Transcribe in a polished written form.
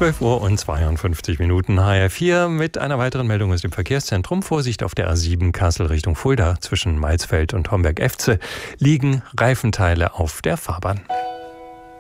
12:52 HR4 mit einer weiteren Meldung aus dem Verkehrszentrum. Vorsicht auf der A7 Kassel Richtung Fulda. Zwischen Maitsfeld und Homberg-Efze liegen Reifenteile auf der Fahrbahn.